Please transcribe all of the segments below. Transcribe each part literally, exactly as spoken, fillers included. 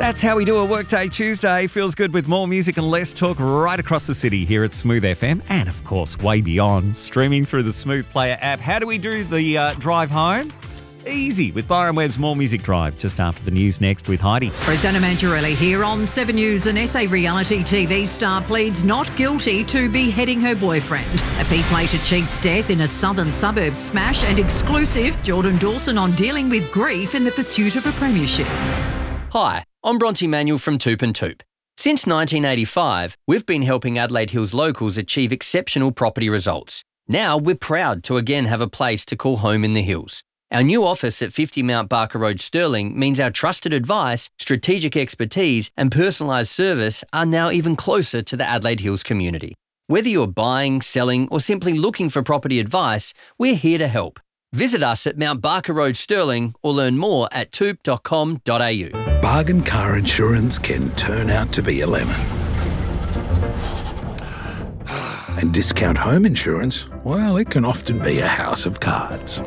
That's how we do a Workday Tuesday. Feels good with more music and less talk right across the city here at Smooth F M and, of course, way beyond, streaming through the Smooth Player app. How do we do the uh, drive home? Easy with Byron Webb's More Music Drive, just after the news next with Heidi. Presenter Mangiarelli here on Seven News. An S A reality T V star pleads not guilty to beheading her boyfriend. A P-plated cheat's death in a southern suburbs smash, and exclusive Jordan Dawson on dealing with grief in the pursuit of a premiership. Hi, I'm Bronte Manuel from Toop and Toop. Since nineteen eighty-five, we've been helping Adelaide Hills locals achieve exceptional property results. Now we're proud to again have a place to call home in the hills. Our new office at fifty Mount Barker Road, Stirling, means our trusted advice, strategic expertise and personalised service are now even closer to the Adelaide Hills community. Whether you're buying, selling or simply looking for property advice, we're here to help. Visit us at Mount Barker Road, Stirling, or learn more at toop dot com dot a u. Bargain car insurance can turn out to be a lemon. And discount home insurance, well, it can often be a house of cards.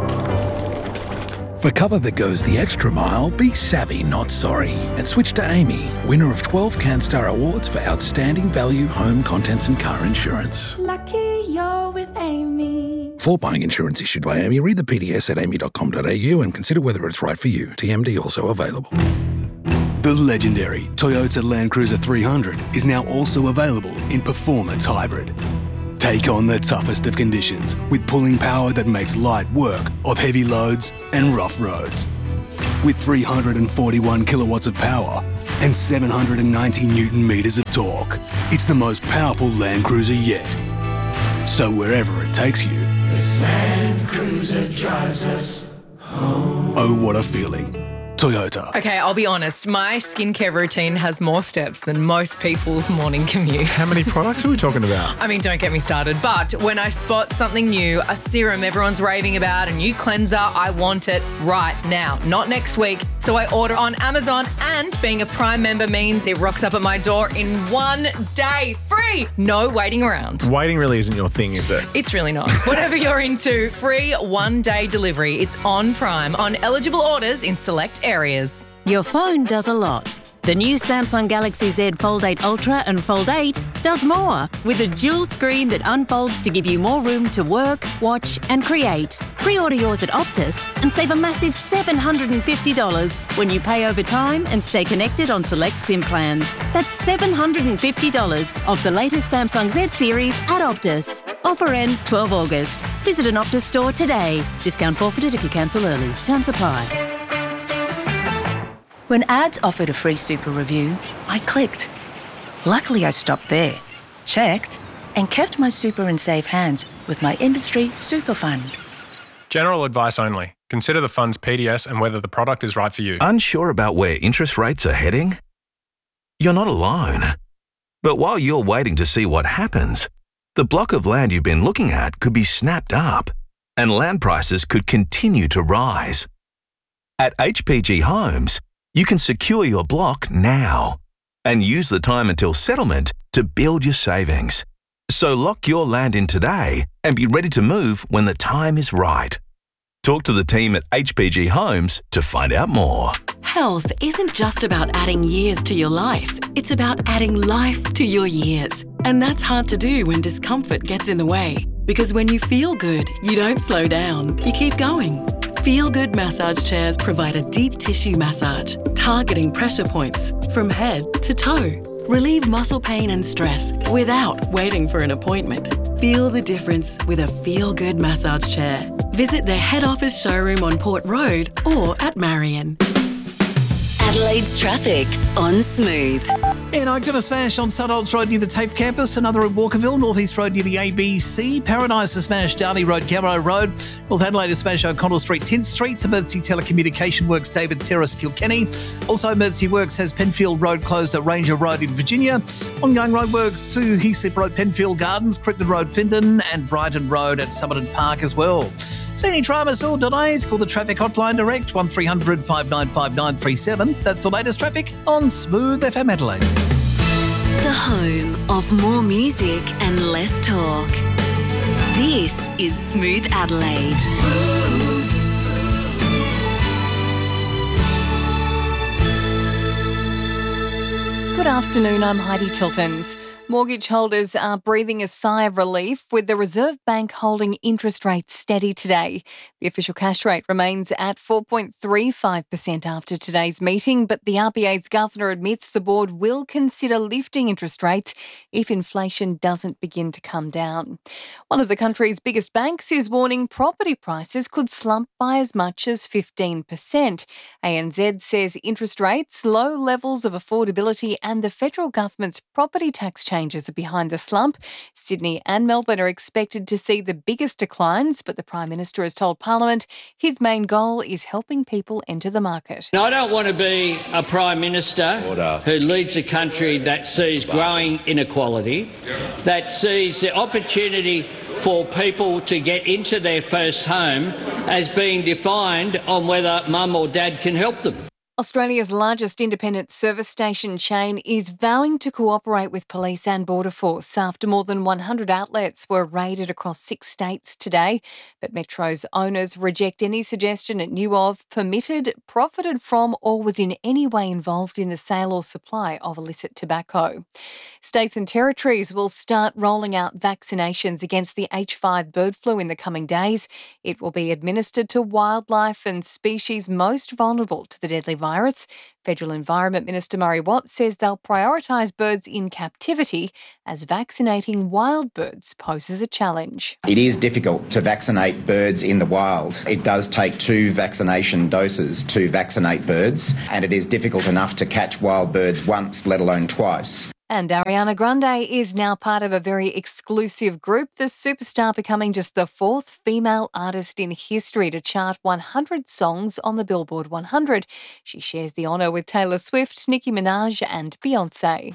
For cover that goes the extra mile, be savvy, not sorry, and switch to Amy, winner of twelve CanStar Awards for outstanding value home contents and car insurance. Lucky you're with Amy. For buying insurance issued by Amy, read the P D S at amy dot com dot a u and consider whether it's right for you. T M D also available. The legendary Toyota Land Cruiser three hundred is now also available in Performance Hybrid. Take on the toughest of conditions with pulling power that makes light work of heavy loads and rough roads. With three hundred forty-one kilowatts of power and seven hundred ninety newton meters of torque, it's the most powerful Land Cruiser yet. So wherever it takes you, this Land Cruiser drives us home. Oh, what a feeling. Toyota. Okay, I'll be honest. My skincare routine has more steps than most people's morning commute. How many products are we talking about? I mean, don't get me started. But when I spot something new, a serum everyone's raving about, a new cleanser, I want it right now, not next week. So I order on Amazon, and being a Prime member means it rocks up at my door in one day. Free! No waiting around. Waiting really isn't your thing, is it? It's really not. Whatever you're into, free one-day delivery. It's on Prime on eligible orders in select areas. Your phone does a lot. The new Samsung Galaxy Z Fold eight Ultra and Fold eight does more, with a dual screen that unfolds to give you more room to work, watch and create. Pre-order yours at Optus and save a massive seven hundred fifty dollars when you pay over time and stay connected on select SIM plans. That's seven hundred fifty dollars off the latest Samsung Z series at Optus. Offer ends twelve August. Visit an Optus store today. Discount forfeited if you cancel early. Terms apply. When ads offered a free super review, I clicked. Luckily, I stopped there, checked, and kept my super in safe hands with my industry super fund. General advice only. Consider the fund's P D S and whether the product is right for you. Unsure about where interest rates are heading? You're not alone. But while you're waiting to see what happens, the block of land you've been looking at could be snapped up, and land prices could continue to rise. At H P G Homes, you can secure your block now and use the time until settlement to build your savings. So lock your land in today and be ready to move when the time is right. Talk to the team at H P G Homes to find out more. Health isn't just about adding years to your life. It's about adding life to your years. And that's hard to do when discomfort gets in the way. Because when you feel good, you don't slow down. You keep going. Feel Good massage chairs provide a deep tissue massage, targeting pressure points from head to toe. Relieve muscle pain and stress without waiting for an appointment. Feel the difference with a Feel Good massage chair. Visit their head office showroom on Port Road or at Marion. Adelaide's traffic on Smooth. In Oakton, a smash on Sutholts Road near the TAFE campus, another at Walkerville, North East Road near the A B C, Paradise a smash, Darley Road, Camero Road, North Adelaide a smash, O'Connell Street, tenth Street, Emergency Telecommunication Works, David Terrace, Kilkenny. Also, Emergency Works has Penfield Road closed at Ranger Road in Virginia. Ongoing roadworks to Heathslip Road, Penfield Gardens, Crittenden Road, Findon, and Brighton Road at Summerton Park as well. See any dramas or delays? Call the traffic hotline direct, one three hundred, five nine five, nine three seven. That's the latest traffic on Smooth F M Adelaide. The home of more music and less talk. This is Smooth Adelaide. Smooth. Good afternoon, I'm Heidi Tiltons. Mortgage holders are breathing a sigh of relief with the Reserve Bank holding interest rates steady today. The official cash rate remains at four point three five percent after today's meeting, but the R B A's governor admits the board will consider lifting interest rates if inflation doesn't begin to come down. One of the country's biggest banks is warning property prices could slump by as much as fifteen percent. A N Z says interest rates, low levels of affordability and the federal government's property tax change changes are behind the slump. Sydney and Melbourne are expected to see the biggest declines, but the Prime Minister has told Parliament his main goal is helping people enter the market. I don't want to be a Prime Minister Order. who leads a country that sees growing inequality, that sees the opportunity for people to get into their first home as being defined on whether mum or dad can help them. Australia's largest independent service station chain is vowing to cooperate with police and Border Force after more than one hundred outlets were raided across six states today. But Metro's owners reject any suggestion it knew of, permitted, profited from or was in any way involved in the sale or supply of illicit tobacco. States and territories will start rolling out vaccinations against the H five bird flu in the coming days. It will be administered to wildlife and species most vulnerable to the deadly virus. Virus. Federal Environment Minister Murray Watt says they'll prioritise birds in captivity as vaccinating wild birds poses a challenge. It is difficult to vaccinate birds in the wild. It does take two vaccination doses to vaccinate birds, and it is difficult enough to catch wild birds once, let alone twice. And Ariana Grande is now part of a very exclusive group, the superstar becoming just the fourth female artist in history to chart one hundred songs on the Billboard one hundred. She shares the honour with Taylor Swift, Nicki Minaj and Beyoncé.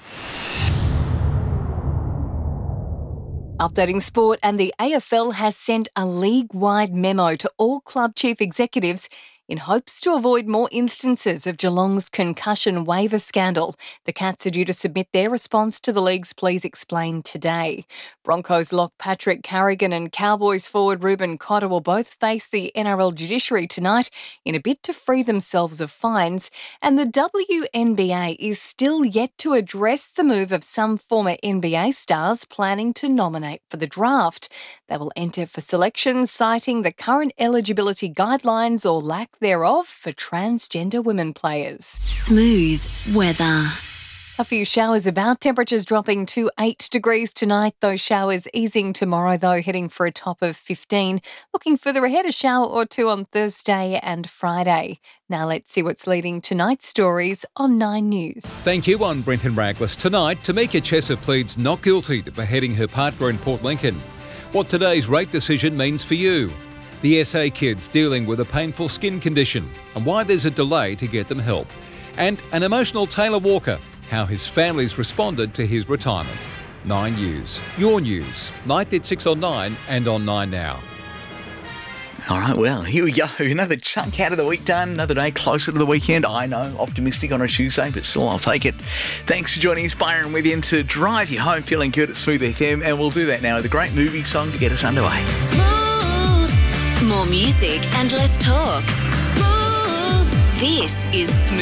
Updating sport, and the A F L has sent a league-wide memo to all club chief executives in hopes to avoid more instances of Geelong's concussion waiver scandal. The Cats are due to submit their response to the league's Please Explain today. Broncos lock Patrick Carrigan and Cowboys forward Ruben Cotter will both face the N R L judiciary tonight in a bid to free themselves of fines. And the W N B A is still yet to address the move of some former N B A stars planning to nominate for the draft. They will enter for selection, citing the current eligibility guidelines or lack thereof for transgender women players. Smooth weather. A few showers about, temperatures dropping to eight degrees tonight. Those showers easing tomorrow, though, heading for a top of fifteen. Looking further ahead, a shower or two on Thursday and Friday. Now let's see what's leading tonight's stories on Nine News. Thank you. I'm Brenton Raglas. Tonight, Tamika Chesser pleads not guilty to beheading her partner in Port Lincoln. What today's rate decision means for you. The S A kids dealing with a painful skin condition and why there's a delay to get them help. And an emotional Taylor Walker, how his family's responded to his retirement. Nine News, your news, night at six on Nine and on Nine Now. All right, well, here we go. Another chunk out of the week done. Another day closer to the weekend. I know, optimistic on a Tuesday, but still, I'll take it. Thanks for joining us, Byron, with you to drive you home feeling good at Smooth F M. And we'll do that now with a great movie song to get us underway. More music and less talk. Smooth. This is Smooth.